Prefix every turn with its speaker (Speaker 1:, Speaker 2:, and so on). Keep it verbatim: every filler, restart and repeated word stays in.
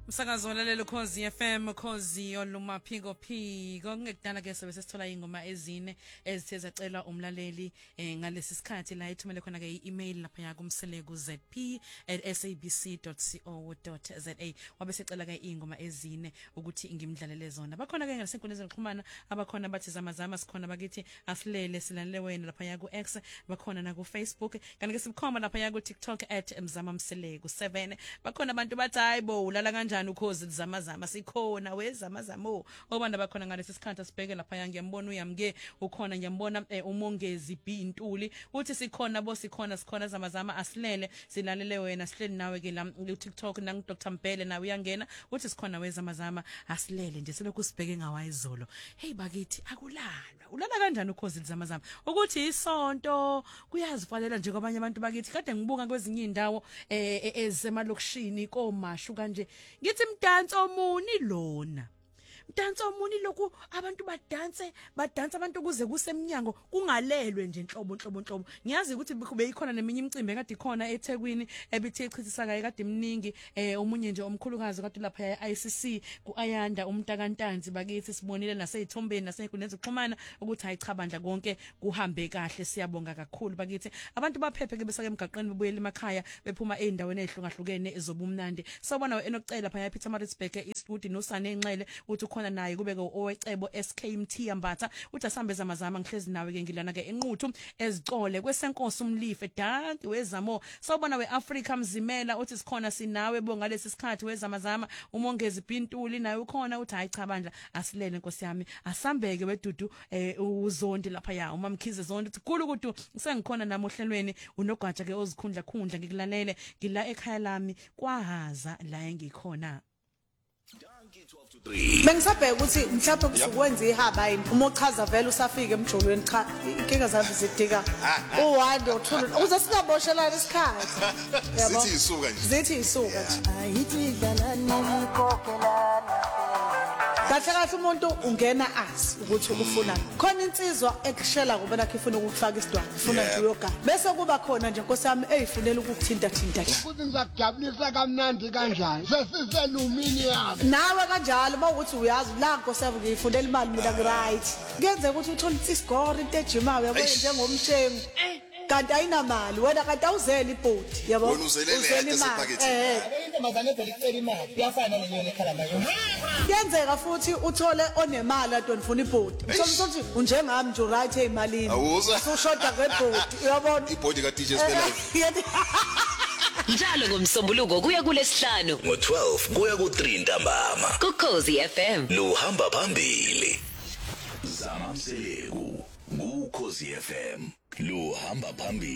Speaker 1: Umsakazo lalelo Khosi F M Khosi oluma phiko phiko ngekudala ke sobe sesithola ingoma ezine ezithe zacela umlaleli eh, ngalesi sikhathi la ithumele khona ke i-email lapha ya kumseleku z p at s a b c dot co dot z a wabe secela ke ingoma ezine ukuthi ngimdlalele zona bakhona ke ngalesenkundla zokuxhumana abakhona bathi zamazama sikhona bakithi asilele silalele wena lapha ya ku X bakhona na ku Facebook kanti ke sibukhoma lapha ya ku TikTok at mzama mseleku seven bakhona abantu bathi hayibo ulala kanjani ukhozi zamazama sikhona wezamazamo obanda bakhona ngalesi sikhathi sibheke lapha ngiyambona uyamke ukhona ngiyambona eh, umongezi B Ntuli uthi sikhona bo sikhona sikhona zamazama asilele silalele wena sihleli nawe ke la ku TikTok na Dr Mbele nawe uyangena uthi sikhona wezamazama asilele nje selokhu sibheke ngawayizolo hey bakithi akulalwa ulala kanjani ukhozi zamazama ukuthi isonto kuyazifalela nje kwabanye abantu bakithi kade ngibuka kwezinye indawo eh ezemalokishini komashu kanje ngithi mdanso omuni lona mdanso omuni lokhu abantu badanse badansa abantu kuze kusemnyango kungalelwe nje inhlobo inhlobo inhlobo ngiyazi ukuthi kube ikhona neminye imicimbi ekade ikhona eThekwini ebithe ichithisa kaye kade emningi eh omunye nje omkhulukazi kade lapha ya I C C kuAyanda umntakantanzi bakithi sibonile naseyithombeni naseyikundeni zokuxhumana ukuthi ayichabandla konke kuhambe kahle siyabonga kakhulu bakithi abantu baphephe ke besake emgaqweni bebuyela emakhaya bephuma eindaweni ezihlukahlukene ezobumnandi sawubona enokucela lapha ya Peter Maritzburg Eastwood nosane enxele uthi khona naye kubeke owecebo S K M T Ambatha uthi asambe zamazama ngihlezi nawe ke ngilana ke enquthu ezicole kwesenkosi umlife danki wezamo sawubona weAfrica mzimela uthi sikhona sinawe bonga lesi sikhathi wezamazama umongezi Bintuli naye ukhona uthi hayi cha bandla asilele nkosi yami asambeke wedudu eh, uzondi lapha ya umamkhize zondi uthi khulu ukuthi sengikhona namohlelweni unogatsha ke ozikhundla khundla ngikulalele ngila ekhaya lami kwahaza la engikhona
Speaker 2: Bengisabheka ukuthi mhlawumbe kusukwenza ihaba yini uma uchaza vele usafike emjolweni cha inkinga zabe zidika uwande uthula uze singaboshelana isikhathi
Speaker 3: yabo zithi isuka nje
Speaker 2: zithi isuka nje
Speaker 4: ayithi dlalana nikhokelana
Speaker 2: kahle kahle umuntu ungena azi ukuthi ukufunani khona insizwa ekushela ngoba nakho ifuna ukufaka isidwana ifuna nje uyoga bese kuba khona nje Nkosi yami eyifunela ukuthinta thinta
Speaker 4: ukuthi ngizakujabulisa kamnandi kanjani sesiselumini yakho
Speaker 2: nawe kanjalo mawukuthi uyazi la Nkosi yami ngiyifundela imali mina right kuyenze ukuthi uthole iscore into ejimayo yabo njengomshengu kanti ayinamali wena kanti awuzeli ibhodi yabo
Speaker 3: wena uzele imali
Speaker 2: eh
Speaker 4: into mazane phela icela imali iyafana nenyoni ekhala mayo
Speaker 2: kuyenzeka futhi uthole onemali ato nifuna ibhodi uthola ukuthi unjengami nje right ezimalini ushoda ngebhodi uyabona
Speaker 3: ibhodi ka D J Spelele
Speaker 5: njalo ngomsombuluko kuya kulesihlanu
Speaker 6: ngo twelve kuya ku three ntambama
Speaker 5: ku Khosi F M
Speaker 6: lo hamba phambili zama mseleku ku Khosi F M lo hamba phambili.